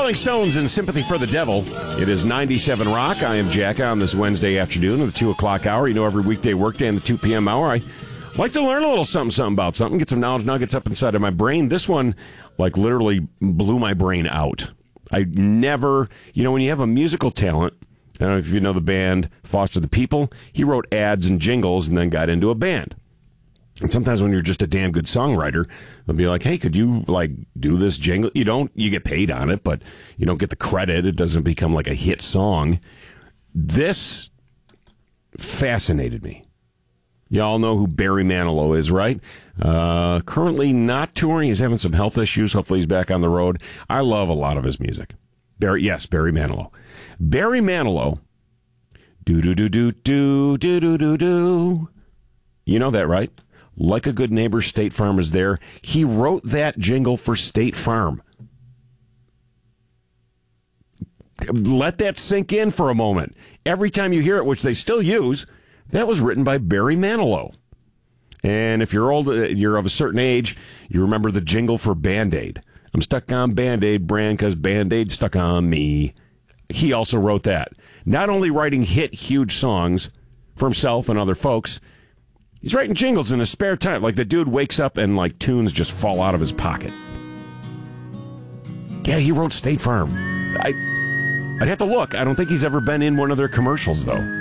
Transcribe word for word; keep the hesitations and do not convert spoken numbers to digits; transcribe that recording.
Rolling Stones in Sympathy for the Devil. It is ninety-seven Rock. I am Jack on this Wednesday afternoon at the two o'clock hour. You know, every weekday workday in the two p.m. hour, I like to learn a little something, something about something, get some knowledge nuggets up inside of my brain. This one, like, literally blew my brain out. I never, you know, when you have a musical talent, I don't know if you know the band Foster the People, he wrote ads and jingles and then got into a band. And sometimes when you're just a damn good songwriter, they'll be like, hey, could you, like, do this jingle? You don't, you get paid on it, but you don't get the credit. It doesn't become like a hit song. This fascinated me. Y'all know who Barry Manilow is, right? Uh, currently not touring. He's having some health issues. Hopefully he's back on the road. I love a lot of his music. Barry, yes, Barry Manilow. Barry Manilow. Do-do-do-do-do, do-do-do-do. You know that, right? Like a Good Neighbor, State Farm is there. He wrote that jingle for State Farm. Let that sink in for a moment. Every time you hear it, which they still use, that was written by Barry Manilow. And if you're old, you're of a certain age, you remember the jingle for Band-Aid. I'm stuck on Band-Aid brand because Band-Aid stuck on me. He also wrote that. Not only writing hit, huge songs for himself and other folks, he's writing jingles in his spare time. Like, the dude wakes up and, like, tunes just fall out of his pocket. Yeah, he wrote State Farm. I, I'd have to look. I don't think he's ever been in one of their commercials, though.